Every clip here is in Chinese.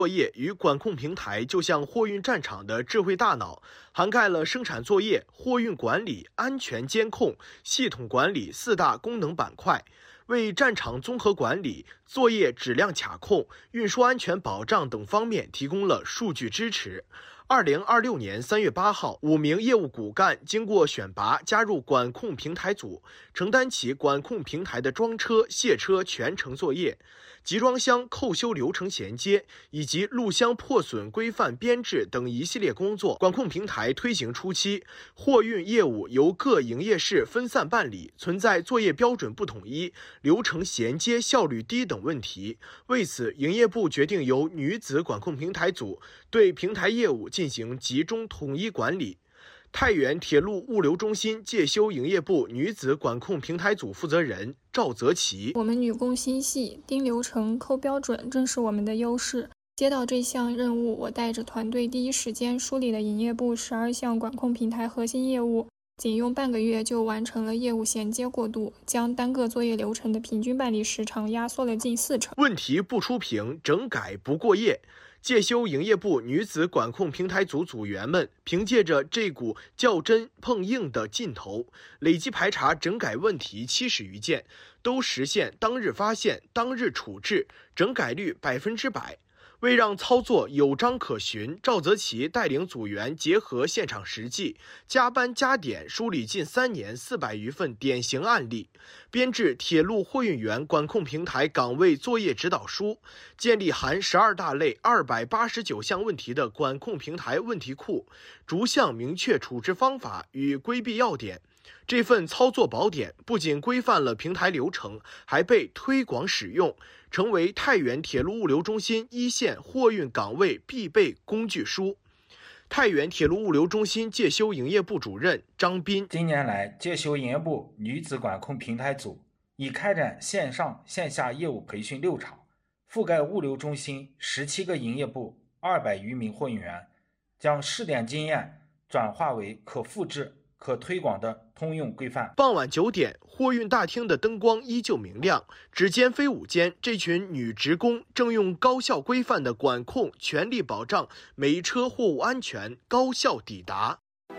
作业与管控平台就像货运战场的智慧大脑，涵盖了生产作业、货运管理、安全监控、系统管理4大功能板块，为战场综合管理、作业质量卡控、运输安全保障等方面提供了数据支持。2026年3月8号，5名业务骨干经过选拔加入管控平台组，承担起管控平台的装车、卸车全程作业、集装箱扣修流程衔接以及录箱破损规范编制等一系列工作。管控平台推行初期，货运业务由各营业室分散办理，存在作业标准不统一、流程衔接效率低等问题。为此，营业部决定由女子管控平台组对平台业务进行集中统一管理。太原铁路物流中心介修营业部女子管控平台组负责人赵泽奇： 我们女工心细，盯流程、扣标准，正是我们的优势。接到这项任务，我带着团队第一时间梳理了营业部12项管控平台核心业务，仅用半个月就完成了业务衔接过渡，将单个作业流程的平均办理时长压缩了近40%。 问题不出屏，整改不过夜。介修营业部女子管控平台组组员们凭借着这股较真碰硬的劲头，累计排查整改问题70余件，都实现当日发现、当日处置，整改率100%。为让操作有章可循，赵泽奇带领组员结合现场实际，加班加点梳理近3年400余份典型案例，编制铁路货运员管控平台岗位作业指导书，建立含12大类289项问题的管控平台问题库，逐项明确处置方法与规避要点。这份操作宝典不仅规范了平台流程，还被推广使用，成为太原铁路物流中心一线货运岗位必备工具书。太原铁路物流中心介修营业部主任张斌： 近年来，介修营业部女子管控平台组已开展线上线下业务培训6场，覆盖物流中心17个营业部200余名货运员，将试点经验转化为可复制、可推广的通用规范。 傍晚9点，货运大厅的灯光依旧明亮，指尖飞舞间，这群女职工正用高效规范的管控，全力保障每一车货物安全高效抵达。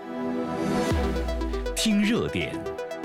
听热点。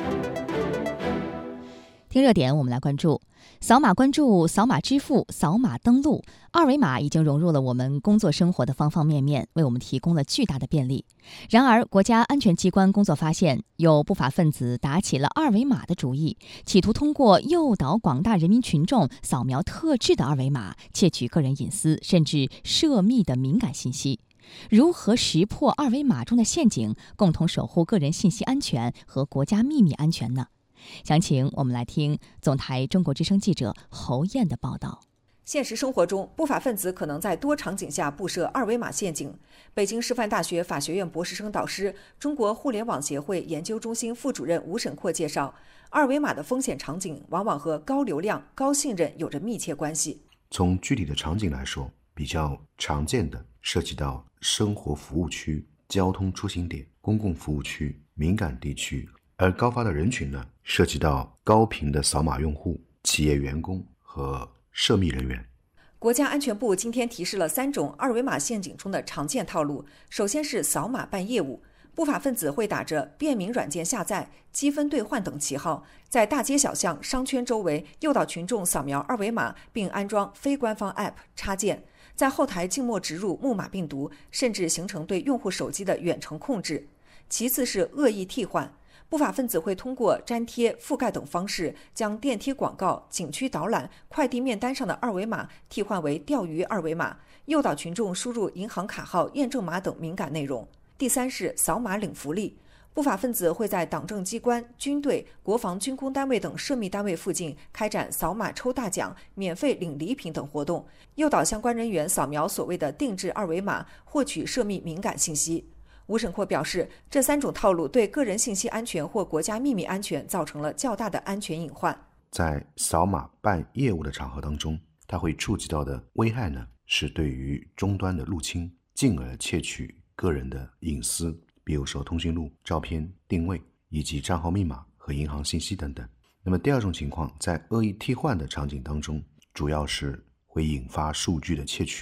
听热点，我们来关注扫码关注、扫码支付、扫码登录，二维码已经融入了我们工作生活的方方面面，为我们提供了巨大的便利。然而，国家安全机关工作发现，有不法分子打起了二维码的主意，企图通过诱导广大人民群众扫描特制的二维码，窃取个人隐私甚至涉密的敏感信息。如何识破二维码中的陷阱，共同守护个人信息安全和国家秘密安全呢？详情我们来听总台中国之声记者侯燕的报道。 现实生活中，不法分子可能在多场景下布设二维码陷阱。北京师范大学法学院博士生导师、中国互联网协会研究中心副主任吴沈阔介绍，二维码的风险场景往往和高流量、高信任有着密切关系。 从具体的场景来说，比较常见的涉及到生活服务区、交通出行点、公共服务区、敏感地区，而高发的人群呢，涉及到高频的扫码用户、企业员工和涉密人员。 国家安全部今天提示了3种二维码陷阱中的常见套路。首先是扫码办业务，不法分子会打着便民软件下载、积分兑换等旗号，在大街小巷、商圈周围诱导群众扫描二维码，并安装非官方 App 插件，在后台静默植入木马病毒，甚至形成对用户手机的远程控制。其次是恶意替换，不法分子会通过粘贴、覆盖等方式，将电梯广告、景区导览、快递面单上的二维码替换为钓鱼二维码，诱导群众输入银行卡号、验证码等敏感内容。第三是扫码领福利，不法分子会在党政机关、军队、国防军工单位等涉密单位附近开展扫码抽大奖、免费领礼品等活动，诱导相关人员扫描所谓的定制二维码，获取涉密敏感信息。吴沈阔表示，这3种套路对个人信息安全或国家秘密安全造成了较大的安全隐患。 在扫码办业务的场合当中，它会触及到的危害呢，是对于终端的入侵，进而窃取个人的隐私，比如说通讯录、照片、定位以及账号密码和银行信息等等。那么第2种情况，在恶意替换的场景当中，主要是会引发数据的窃取，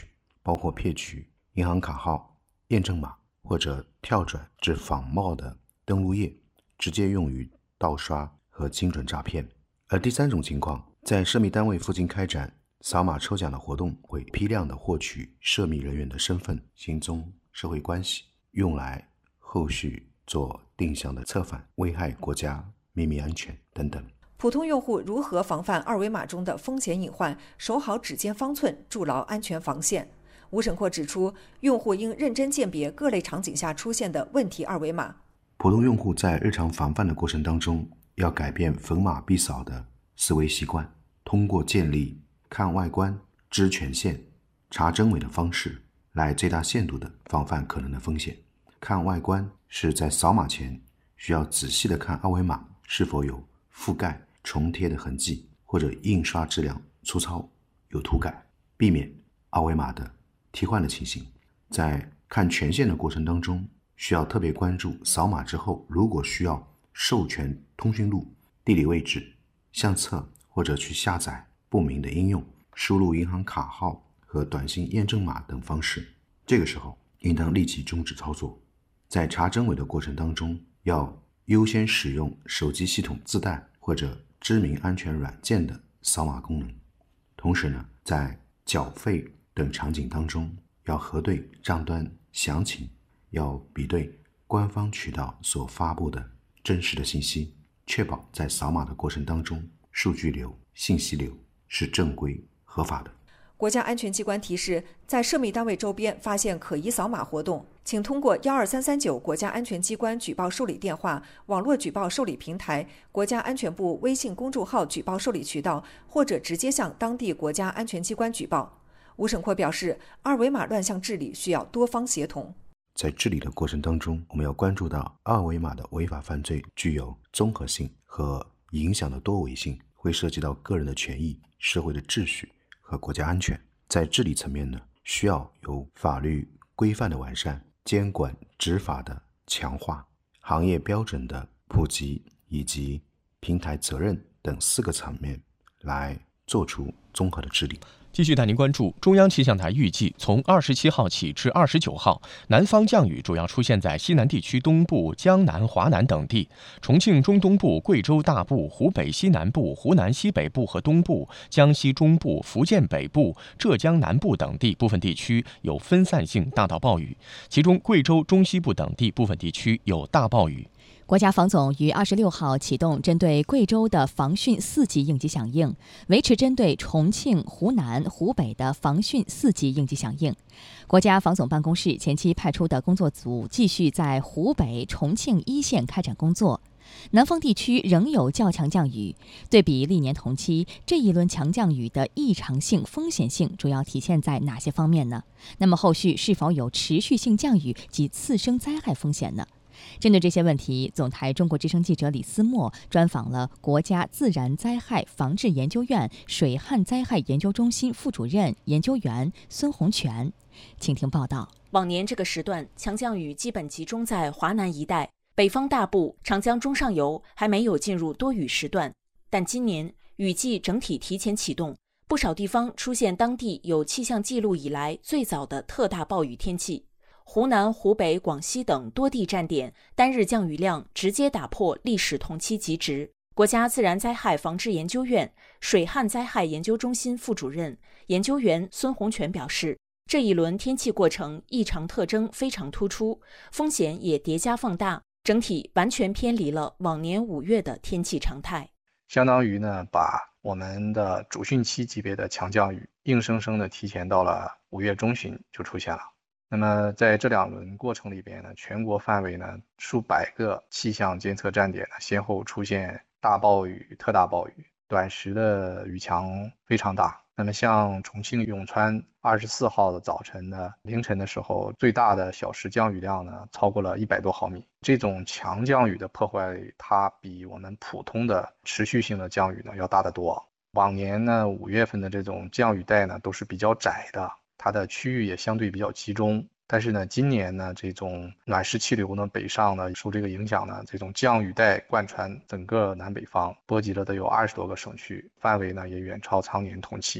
包括骗取银行卡号、验证码或者跳转至仿冒的登录页，直接用于盗刷和精准诈骗。而第三种情况，在涉密单位附近开展扫码抽奖的活动，会批量的获取涉密人员的身份、行踪、社会关系，用来后续做定向的策反，危害国家秘密安全等等。 普通用户如何防范二维码中的风险隐患，守好指尖方寸，筑牢安全防线？吴审阔指出，用户应认真鉴别各类场景下出现的问题二维码。 普通用户在日常防范的过程当中，要改变逢码必扫的思维习惯，通过建立看外观、知权限、查真伪的方式，来最大限度的防范可能的风险。看外观是在扫码前需要仔细的看二维码是否有覆盖、重贴的痕迹，或者印刷质量粗糙、有涂改，避免二维码的替换的情形。在看权限的过程当中，需要特别关注扫码之后，如果需要授权通讯录、地理位置、相册或者去下载不明的应用，输入银行卡号和短信验证码等方式，这个时候应当立即终止操作。在查真伪的过程当中，要优先使用手机系统自带或者知名安全软件的扫码功能。同时呢，在缴费等场景当中，要核对账单详情，要比对官方渠道所发布的真实的信息，确保在扫码的过程当中，数据流、信息流是正规合法的。 国家安全机关提示，在涉密单位周边发现可疑扫码活动，请通过12339国家安全机关举报受理电话、网络举报受理平台、国家安全部微信公众号举报受理渠道，或者直接向当地国家安全机关举报。吴审阔表示，二维码乱象治理需要多方协同。 在治理的过程当中，我们要关注到二维码的违法犯罪具有综合性和影响的多维性，会涉及到个人的权益、社会的秩序和国家安全。在治理层面呢，需要有法律规范的完善、监管执法的强化、行业标准的普及以及平台责任等4个层面来做出综合的治理。 继续带您关注，中央气象台预计，从27号起至29号，南方降雨主要出现在西南地区东部、江南、华南等地，重庆中东部、贵州大部、湖北西南部、湖南西北部和东部、江西中部、福建北部、浙江南部等地部分地区有分散性大到暴雨，其中贵州中西部等地部分地区有大暴雨。 国家防总于26号启动针对贵州的防汛4级应急响应，维持针对重庆、湖南、湖北的防汛4级应急响应。国家防总办公室前期派出的工作组继续在湖北、重庆一线开展工作。南方地区仍有较强降雨，对比历年同期，这一轮强降雨的异常性、风险性主要体现在哪些方面呢？那么后续是否有持续性降雨及次生灾害风险呢？针对这些问题，总台中国之声记者李思墨专访了国家自然灾害防治研究院水旱灾害研究中心副主任研究员孙洪全，请听报道。 往年这个时段，强降雨基本集中在华南一带，北方大部、长江中上游还没有进入多雨时段。但今年雨季整体提前启动，不少地方出现当地有气象记录以来最早的特大暴雨天气。湖南、湖北、广西等多地站点单日降雨量直接打破历史同期极值。国家自然灾害防治研究院水旱灾害研究中心副主任研究员孙洪全表示，这一轮天气过程异常特征非常突出，风险也叠加放大，整体完全偏离了往年5月的天气常态。 相当于呢，把我们的主汛期级别的强降雨硬生生的提前到了5月中旬就出现了。那么在这2轮过程里边呢，全国范围呢数百个气象监测站点呢先后出现大暴雨、特大暴雨，短时的雨强非常大。那么像重庆永川24号的早晨呢，凌晨的时候，最大的小时降雨量呢超过了100多毫米。这种强降雨的破坏，它比我们普通的持续性的降雨呢要大得多。往年呢5月份的这种降雨带呢都是比较窄的，它的区域也相对比较集中。但是呢，今年呢，这种暖湿气流呢北上呢，受这个影响呢，这种降雨带贯穿整个南北方，波及了都有20多个省区，范围呢也远超常年同期。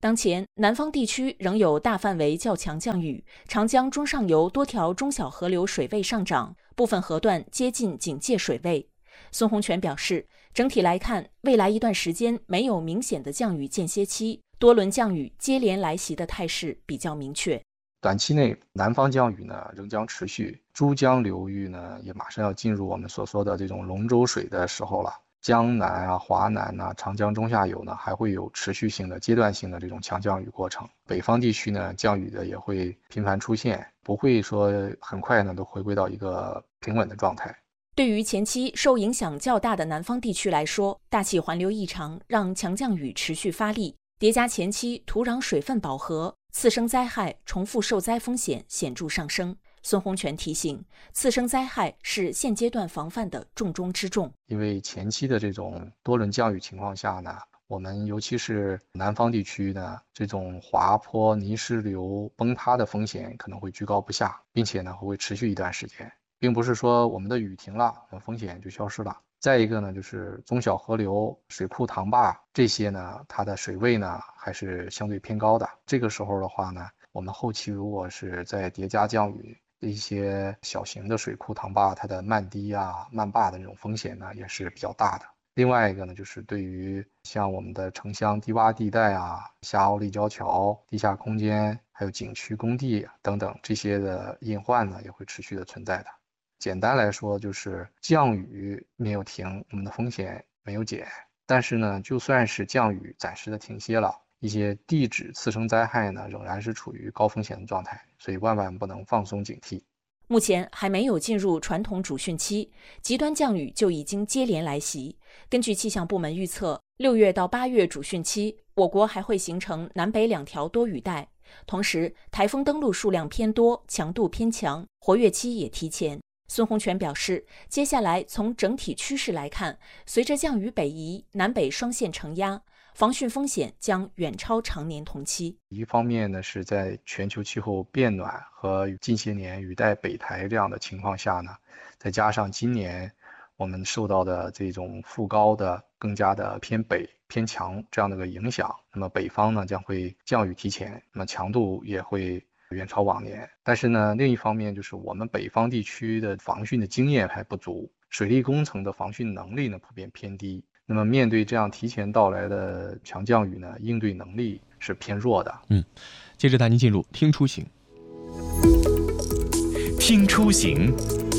当前，南方地区仍有大范围较强降雨，长江中上游多条中小河流水位上涨，部分河段接近警戒水位。孙洪全表示，整体来看，未来一段时间没有明显的降雨间歇期，多轮降雨接连来袭的态势比较明确。 短期内，南方降雨呢仍将持续，珠江流域呢也马上要进入我们所说的这种龙舟水的时候了。江南啊、华南啊、长江中下游呢，还会有持续性的、阶段性的这种强降雨过程。北方地区呢，降雨的也会频繁出现，不会说很快呢都回归到一个平稳的状态。 对于前期受影响较大的南方地区来说，大气环流异常让强降雨持续发力，叠加前期土壤水分饱和，次生灾害、重复受灾风险显著上升。孙洪全提醒，次生灾害是现阶段防范的重中之重。 因为前期的这种多轮降雨情况下呢，我们尤其是南方地区呢，这种滑坡、泥石流崩塌的风险可能会居高不下，并且呢会持续一段时间，并不是说我们的雨停了，风险就消失了。再一个呢，就是中小河流、水库、塘坝这些呢，它的水位呢还是相对偏高的。这个时候的话呢，我们后期如果是在叠加降雨，一些小型的水库、塘坝，它的漫堤啊、漫坝的这种风险呢也是比较大的。另外一个呢，就是对于像我们的城乡低洼地带啊、下凹立交桥、地下空间，还有景区工地等等这些的隐患呢，也会持续的存在的。简单来说，就是降雨没有停，我们的风险没有减。但是呢，就算是降雨暂时的停歇了，一些地质次生灾害呢，仍然是处于高风险的状态，所以万万不能放松警惕。 目前还没有进入传统主汛期，极端降雨就已经接连来袭。根据气象部门预测，6月到8月主汛期，我国还会形成南北两条多雨带，同时台风登陆数量偏多，强度偏强，活跃期也提前。孙洪全表示，接下来从整体趋势来看，随着降雨北移，南北双线承压，防汛风险将远超常年同期。 一方面呢，是在全球气候变暖和近些年雨带北抬这样的情况下呢，再加上今年我们受到的这种副高的更加的偏北偏强这样的一个影响，那么北方呢将会降雨提前，那么强度也会远超往年。但是呢，另一方面就是我们北方地区的防汛的经验还不足，水利工程的防汛能力呢普遍偏低。那么面对这样提前到来的强降雨呢，应对能力是偏弱的。 接着带您进入听出行。 听出行，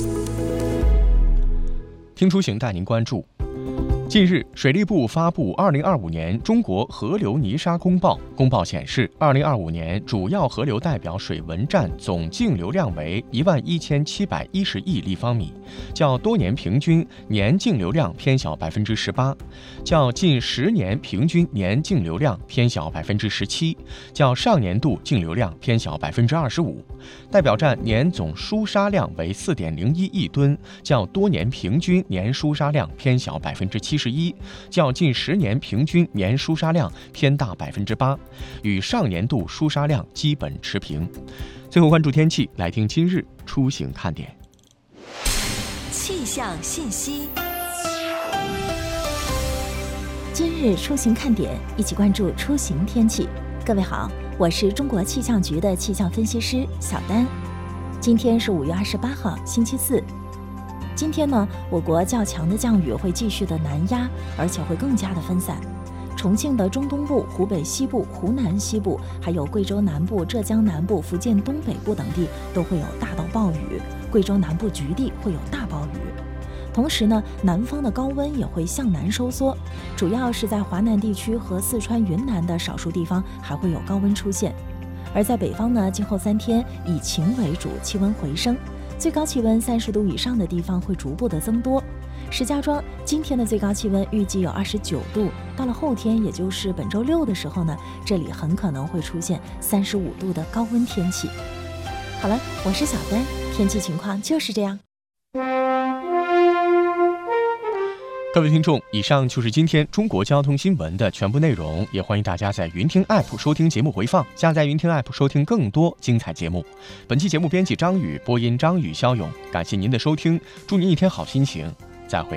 听出行带您关注。近日，水利部发布2025年中国河流泥沙公报。公报显示，2025年主要河流代表水文站总净流量为11710亿立方米，较多年平均年净流量偏小18%，较近10年平均年净流量偏小17%，较上年度净流量偏小25%。代表站年总输沙量为4.01亿吨，较多年平均年输沙量偏小71%，较近10年平均年输沙量偏大8%，与上年度输沙量基本持平。最后关注天气，来听今日出行看点。 气象信息。 今日出行看点，一起关注出行天气。各位好，我是中国气象局的气象分析师小丹。今天是5月28号，星期四。今天呢，我国较强的降雨会继续的南压，而且会更加的分散。重庆的中东部、湖北西部、湖南西部，还有贵州南部、浙江南部、福建东北部等地都会有大到暴雨，贵州南部局地会有大暴雨。同时呢，南方的高温也会向南收缩，主要是在华南地区和四川、云南的少数地方还会有高温出现。而在北方呢，今后3天以晴为主，气温回升，最高气温30度以上的地方会逐步的增多。石家庄今天的最高气温预计有29度，到了后天，也就是本周6的时候呢，这里很可能会出现35度的高温天气。好了，我是小丹，天气情况就是这样。 各位听众，以上就是今天中国交通新闻的全部内容，也欢迎大家在云听 App 收听节目回放，下载云听 App 收听更多精彩节目。本期节目编辑张宇，播音张宇、肖勇，感谢您的收听，祝您一天好心情，再会。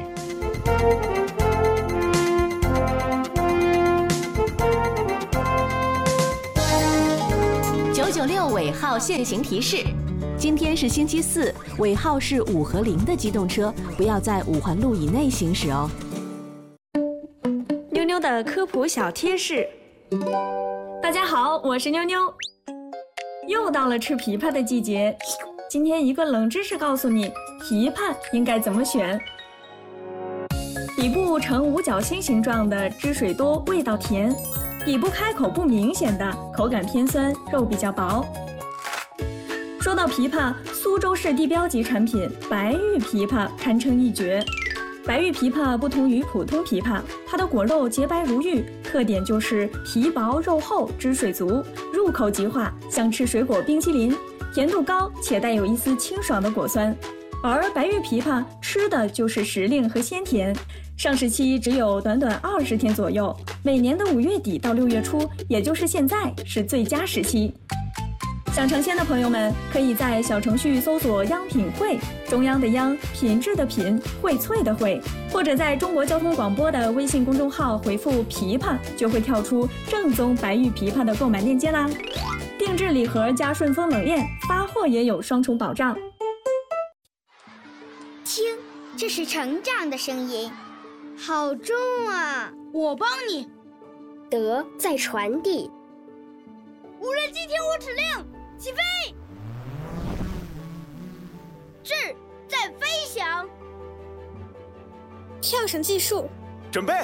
尾号限行提示。今天是星期四，尾号是5和0的机动车不要在5环路以内行驶哦。 妞妞的科普小贴士。大家好，我是妞妞。又到了吃枇杷的季节，今天一个冷知识告诉你，枇杷应该怎么选。底部呈五角星形状的，汁水多，味道甜；底部开口不明显的，口感偏酸，肉比较薄。说到枇杷，苏州市地标级产品白玉枇杷堪称一绝。白玉枇杷不同于普通枇杷，它的果肉洁白如玉，特点就是皮薄肉厚，汁水足，入口即化，像吃水果冰淇淋，甜度高且带有一丝清爽的果酸。而白玉枇杷吃的就是时令和鲜甜，上市期只有短短20天左右，每年的5月底到6月初，也就是现在是最佳时期。想尝鲜的朋友们，可以在小程序搜索央品汇，中央的央，品质的品，荟萃的荟，或者在中国交通广播的微信公众号回复枇杷，就会跳出正宗白玉枇杷的购买链接啦。定制礼盒加顺丰冷链，发货也有双重保障。 听，这是成长的声音，好重啊！ 我帮你。 德在传递。 无人机听我指令，起飞！智在飞翔。 跳绳技术， 准备。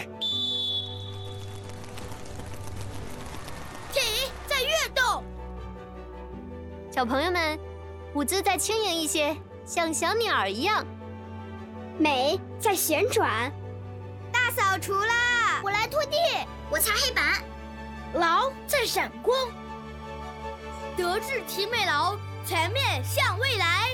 体在跃动。 小朋友们，舞姿再轻盈一些，像小鸟一样。 美在旋转。 大扫除啦！ 我来拖地，我擦黑板。 劳在闪光。德智体美劳，全面向未来。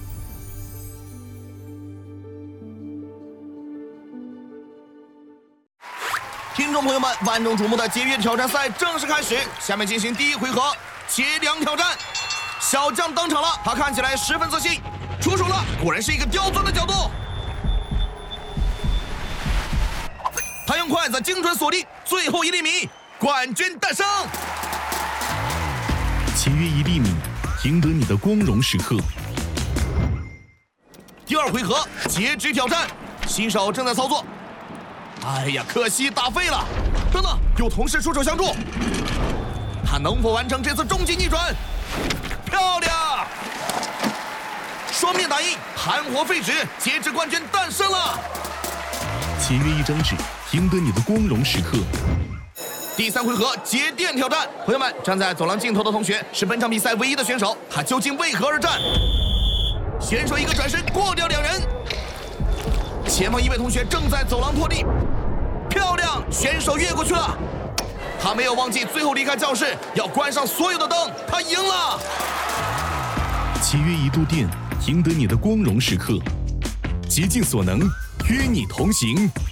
听众朋友们，万众瞩目的节约挑战赛正式开始，下面进行第一回合节粮挑战。小将登场了，他看起来十分自信，出手了，果然是一个刁钻的角度。他用筷子精准锁定最后1厘米，冠军诞生。 节约1厘米，赢得你的光荣时刻。 第2回合截止挑战，新手正在操作。哎呀，可惜打废了。等等，有同事出手相助，他能否完成这次终极逆转？漂亮！双面打印，含火废纸，截止冠军诞生了。 节约1张纸，赢得你的光荣时刻。 第3回合节电挑战，朋友们，站在走廊尽头的同学是本场比赛唯一的选手，他究竟为何而战？选手一个转身过掉2人，前方一位同学正在走廊拖地，漂亮，选手越过去了，他没有忘记最后离开教室要关上所有的灯，他赢了。 节约1度电，赢得你的光荣时刻，竭尽所能，与你同行。